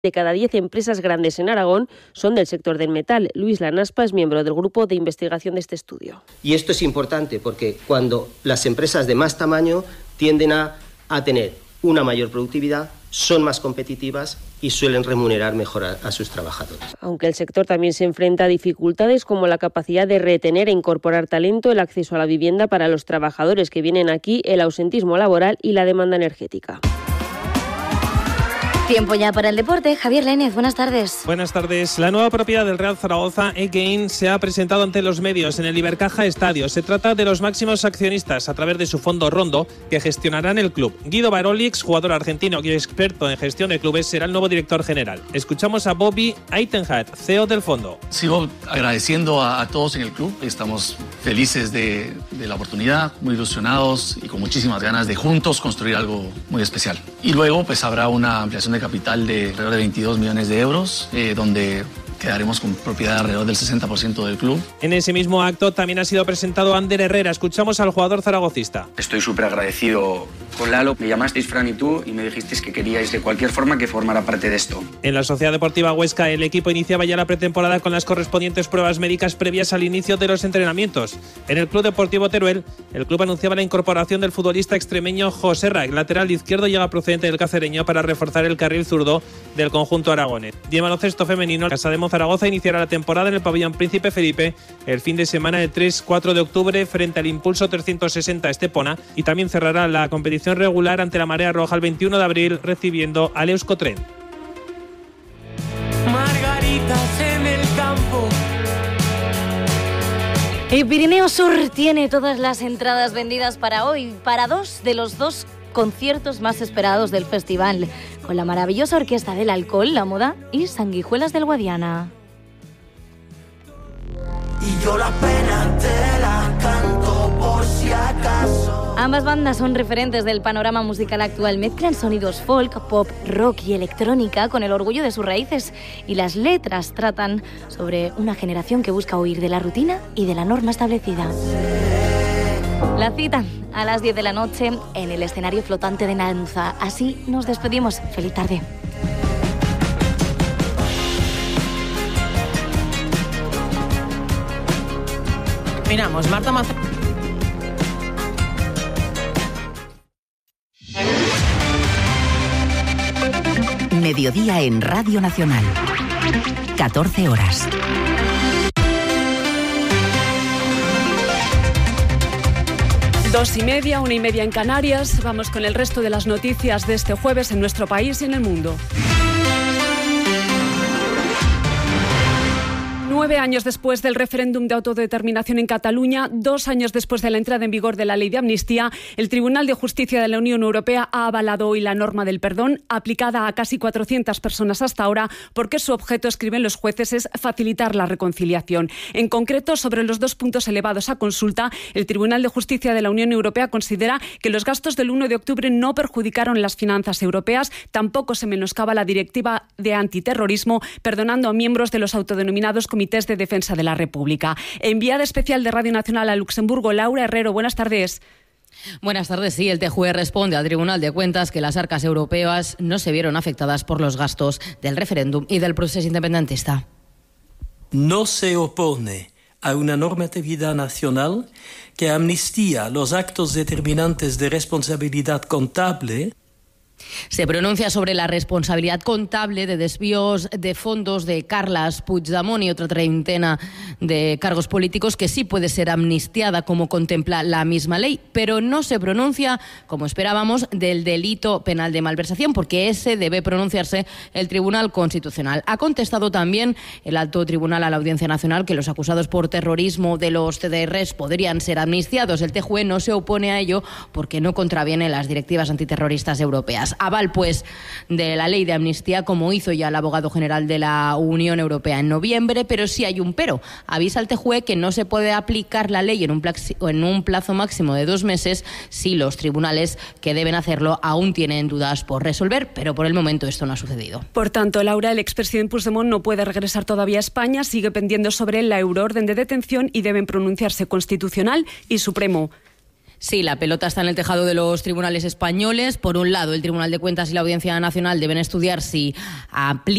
de cada 10 empresas grandes en Aragón son del sector del metal. Luis Lanaspa es miembro del grupo de investigación de este estudio. Y esto es importante porque cuando las empresas de más tamaño tienden a tener una mayor productividad, son más competitivas y suelen remunerar mejor a sus trabajadores. Aunque el sector también se enfrenta a dificultades como la capacidad de retener e incorporar talento, el acceso a la vivienda para los trabajadores que vienen aquí, el ausentismo laboral y la demanda energética. Tiempo ya para el deporte. Javier Lainez, buenas tardes. Buenas tardes. La nueva propiedad del Real Zaragoza, Again, se ha presentado ante los medios en el Ibercaja Estadio. Se trata de los máximos accionistas a través de su fondo Rondo, que gestionarán el club. Guido Baroli, exjugador argentino y experto en gestión de clubes, será el nuevo director general. Escuchamos a Bobby Eitenhardt, CEO del fondo. Sigo agradeciendo a todos en el club. Estamos felices de la oportunidad, muy ilusionados y con muchísimas ganas de juntos construir algo muy especial. Y luego pues habrá una ampliación de capital de alrededor de 22 millones de euros, donde quedaremos con propiedad de alrededor del 60% del club. En ese mismo acto también ha sido presentado Ander Herrera. Escuchamos al jugador zaragocista. Estoy súper agradecido con Lalo. Me llamasteis Fran y tú y me dijisteis que queríais de cualquier forma que formara parte de esto. En la Sociedad Deportiva Huesca, el equipo iniciaba ya la pretemporada con las correspondientes pruebas médicas previas al inicio de los entrenamientos. En el Club Deportivo Teruel, el club anunciaba la incorporación del futbolista extremeño José Ra. El lateral izquierdo llega procedente del Cacereño para reforzar el carril zurdo del conjunto aragonés. Y en baloncesto femenino, Casa de Zaragoza iniciará la temporada en el pabellón Príncipe Felipe el fin de semana del 3-4 de octubre frente al Impulso 360 Estepona, y también cerrará la competición regular ante la Marea Roja el 21 de abril recibiendo al Euskotren. Margaritas en el campo. El Pirineo Sur tiene todas las entradas vendidas para hoy, para dos de los dos conciertos más esperados del festival, con la maravillosa Orquesta del Alcohol, la Moda y Sanguijuelas del Guadiana. Y yo la pena te la canto por si acaso. Ambas bandas son referentes del panorama musical actual. Mezclan sonidos folk, pop, rock y electrónica con el orgullo de sus raíces. Y las letras tratan sobre una generación que busca huir de la rutina y de la norma establecida. La cita a las 10 de la noche en el escenario flotante de Nanuza. Así nos despedimos. Feliz tarde. Miramos, Marta Manzano. Mediodía en Radio Nacional. 14 horas. Dos y media, 1:30 en Canarias. Vamos con el resto de las noticias de este jueves en nuestro país y en el mundo. 9 años después del referéndum de autodeterminación en Cataluña, 2 años después de la entrada en vigor de la ley de amnistía, el Tribunal de Justicia de la Unión Europea ha avalado hoy la norma del perdón, aplicada a casi 400 personas hasta ahora, porque su objeto, escriben los jueces, es facilitar la reconciliación. En concreto, sobre los 2 puntos elevados a consulta, el Tribunal de Justicia de la Unión Europea considera que los gastos del 1 de octubre no perjudicaron las finanzas europeas, tampoco se menoscaba la directiva de antiterrorismo, perdonando a miembros de los autodenominados comités de defensa de la República. Enviada especial de Radio Nacional a Luxemburgo, Laura Herrero, buenas tardes. Buenas tardes. Sí, el TJUE responde al Tribunal de Cuentas que las arcas europeas no se vieron afectadas por los gastos del referéndum y del proceso independentista. No se opone a una normatividad nacional que amnistía los actos determinantes de responsabilidad contable. Se pronuncia sobre la responsabilidad contable de desvíos de fondos de Carles Puigdemont y otra treintena de cargos políticos que sí puede ser amnistiada, como contempla la misma ley, pero no se pronuncia, como esperábamos, del delito penal de malversación, porque ese debe pronunciarse el Tribunal Constitucional. Ha contestado también el Alto Tribunal a la Audiencia Nacional que los acusados por terrorismo de los CDRs podrían ser amnistiados. El TJUE no se opone a ello porque no contraviene las directivas antiterroristas europeas. Aval, pues, de la ley de amnistía, como hizo ya el abogado general de la Unión Europea en noviembre, pero sí hay un pero. Avisa al TJUE que no se puede aplicar la ley en un plazo máximo de 2 meses si los tribunales que deben hacerlo aún tienen dudas por resolver, pero por el momento esto no ha sucedido. Por tanto, Laura, el expresidente Puigdemont no puede regresar todavía a España, sigue pendiendo sobre la euroorden de detención y deben pronunciarse Constitucional y Supremo. Sí, la pelota está en el tejado de los tribunales españoles. Por un lado, el Tribunal de Cuentas y la Audiencia Nacional deben estudiar si aplica